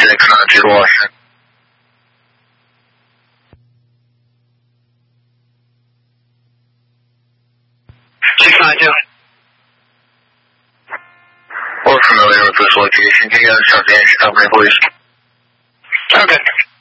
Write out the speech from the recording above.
现在看到记录是。去看一下。我可能有自说，这个星期要小便是他们会。OK。